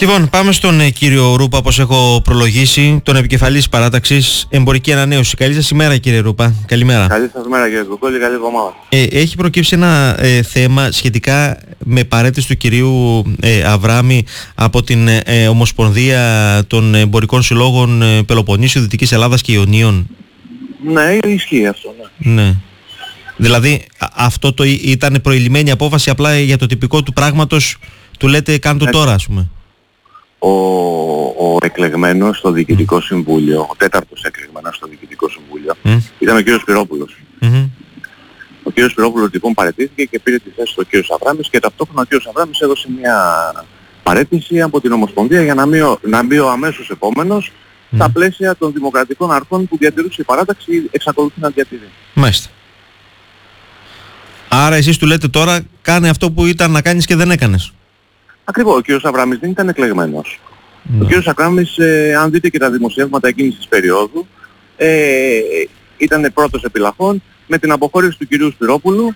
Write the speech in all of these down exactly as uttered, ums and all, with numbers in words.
Λοιπόν, πάμε στον ε, κύριο Ρούπα, όπως έχω προλογίσει, τον επικεφαλής παράταξης Εμπορική Ανανέωση. Καλή σας ημέρα, κύριε Ρούπα. Καλημέρα. Καλή σας μέρα, κύριε Κουκούλη. Καλή εβδομάδα. Ε, έχει προκύψει ένα ε, θέμα σχετικά με παρέτηση του κυρίου ε, Αβράμη από την ε, Ομοσπονδία των Εμπορικών Συλλόγων ε, Πελοποννήσου, Δυτικής Ελλάδας και Ιωνίων. Ναι, ισχύει αυτό. Ναι. Ναι. Δηλαδή α, αυτό το ήταν προηλημένη απόφαση, απλά για το τυπικό του πράγματος του λέτε κάντε το τώρα, ας πούμε. Ο, ο εκλεγμένος στο Διοικητικό mm. Συμβούλιο, ο τέταρτος εκλεγμένος στο Διοικητικό Συμβούλιο, mm. ήταν ο κύριος Σπυρόπουλος. Mm-hmm. Ο κύριος Σπυρόπουλος λοιπόν παραιτήθηκε και πήρε τη θέση του κύριου Αβράμης και ταυτόχρονα ο κύριος Αβράμης έδωσε μια παρέτηση από την Ομοσπονδία για να, μειω, να μπει ο αμέσως επόμενος mm. στα πλαίσια των δημοκρατικών αρχών που διατηρούσε η παράταξη, εξακολουθεί να διατηρεί. Μάλιστα. Άρα εσείς του λέτε τώρα κάνε αυτό που ήταν να κάνεις και δεν έκανες. Ακριβώς, ο κύριος Αβράμης δεν ήταν εκλεγμένος. Mm. Ο κύριος Αβράμης, ε, αν δείτε και τα δημοσιεύματα εκείνης της περίοδου, ε, ήταν πρώτος επιλαχών, με την αποχώρηση του κυρίου Σπυρόπουλου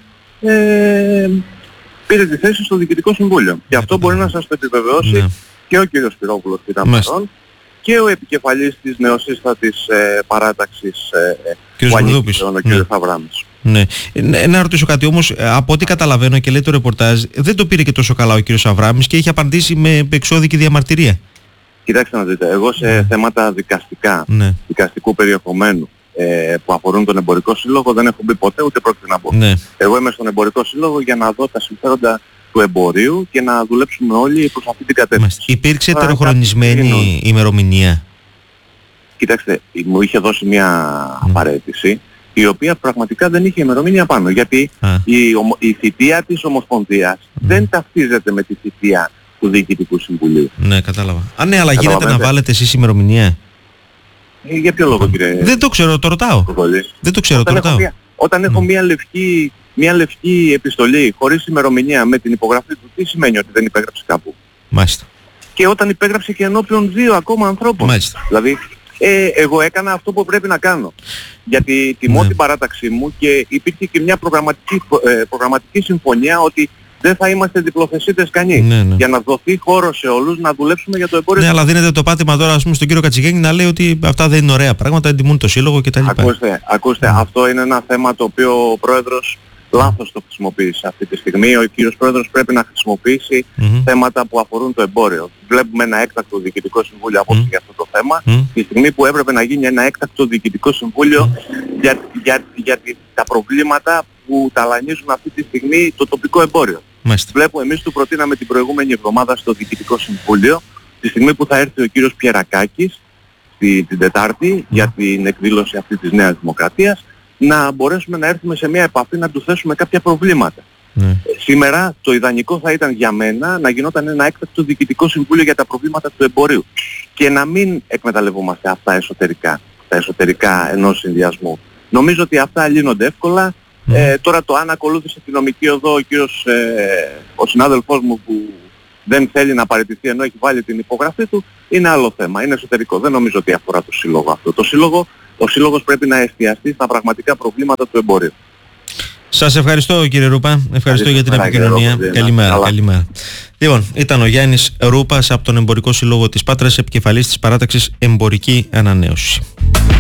ε, πήρε τη θέση στο Διοικητικό Συμβούλιο. Mm. Και αυτό mm. μπορεί να σας το επιβεβαιώσει mm. και ο κύριος Σπυρόπουλος που ήταν παρόν και ο επικεφαλής της νεοσύστατης ε, παράταξης ε, που ανήκει ο κύριος Αβράμης. Ναι. Να ρωτήσω κάτι όμως, από ό,τι καταλαβαίνω και λέει το ρεπορτάζ, δεν το πήρε και τόσο καλά ο κύριος Αβράμης και είχε απαντήσει με εξώδικη διαμαρτυρία. Κοιτάξτε να δείτε, εγώ σε ναι. θέματα δικαστικά, ναι. δικαστικού περιεχομένου ε, που αφορούν τον εμπορικό σύλλογο δεν έχω μπει ποτέ ούτε πρόκειται να μπω. Ναι. Εγώ είμαι στον εμπορικό σύλλογο για να δω τα συμφέροντα του εμπορίου και να δουλέψουμε όλοι προς αυτή την κατεύθυνση. Υπήρξε τεροχρονισμένη ημερομηνία? Κοιτάξτε, μου είχε δώσει μια mm. παραίτηση η οποία πραγματικά δεν είχε ημερομηνία πάνω, γιατί η, η θητεία της Ομοσπονδίας mm. δεν ταυτίζεται με τη θητεία του Διοικητικού Συμβουλίου. Ναι, κατάλαβα. Α, ναι, αλλά γίνεται να βάλετε εσείς ημερομηνία? Ε, για ποιο λόγο, κύριε? Δεν το ξέρω, το ρωτάω. Δεν το ξέρω, όταν το ρωτάω. Έχω μια, όταν έχω mm. μια, λευκή, μια λευκή επιστολή χωρίς ημερομηνία με την υπογραφή του, τι σημαίνει ότι δεν υπέγραψε κάπου? Μάλιστα. Και όταν υπέγραψε και ενώπιον δύο ακόμα ανθρώπων. Μάλιστα. Δηλαδή, Ε, εγώ έκανα αυτό που πρέπει να κάνω. Γιατί τιμώ ναι. την παράταξή μου και υπήρχε και μια προγραμματική, ε, προγραμματική συμφωνία ότι δεν θα είμαστε διπλοθεσίτες κανείς. Ναι, ναι. Για να δοθεί χώρο σε όλους να δουλέψουμε για το εμπόριο. Ναι, αλλά δίνετε το πάτημα τώρα ας πούμε, στον κύριο Κατσιγέννη να λέει ότι αυτά δεν είναι ωραία πράγματα, εντιμούν το σύλλογο κτλ. Ακούστε, ακούστε mm. αυτό είναι ένα θέμα το οποίο ο Πρόεδρος λάθος το χρησιμοποίησε αυτή τη στιγμή. Ο κύριος Πρόεδρος πρέπει να χρησιμοποιήσει mm-hmm. θέματα που αφορούν το εμπόριο. Βλέπουμε ένα έκτακτο Διοικητικό Συμβούλιο απόψε mm-hmm. για αυτό το θέμα. Mm-hmm. Τη στιγμή που έπρεπε να γίνει ένα έκτακτο Διοικητικό Συμβούλιο mm-hmm. για, για, για, για τα προβλήματα που ταλανίζουν αυτή τη στιγμή το τοπικό εμπόριο. Mm-hmm. Βλέπω, εμείς του προτείναμε την προηγούμενη εβδομάδα στο Διοικητικό Συμβούλιο, τη στιγμή που θα έρθει ο κύριος Πιερακάκης τη, την Τετάρτη mm-hmm. για την εκδήλωση αυτή της Νέας Δημοκρατίας, να μπορέσουμε να έρθουμε σε μια επαφή να του θέσουμε κάποια προβλήματα. Mm. Σήμερα το ιδανικό θα ήταν για μένα να γινόταν ένα έκτακτο Διοικητικό Συμβούλιο για τα προβλήματα του εμπορίου και να μην εκμεταλλευόμαστε αυτά εσωτερικά, τα εσωτερικά ενός συνδυασμού. Νομίζω ότι αυτά λύνονται εύκολα. Mm. Ε, τώρα το αν ακολούθησε τη νομική οδό ο κύριος, ε, ο συνάδελφός μου που δεν θέλει να παραιτηθεί ενώ έχει βάλει την υπογραφή του, είναι άλλο θέμα, είναι εσωτερικό. Δεν νομίζω ότι αφορά το σύλλογο αυτό. Το σύλλογο Ο Σύλλογος πρέπει να εστιαστεί στα πραγματικά προβλήματα του εμπορίου. Σας ευχαριστώ κύριε Ρούπα, ευχαριστώ για την επικοινωνία. Καλημέρα, καλημέρα. Λοιπόν, ήταν ο Γιάννης Ρούπας από τον Εμπορικό Σύλλογο της Πάτρας, επικεφαλής της παράταξης Εμπορική Ανανέωση.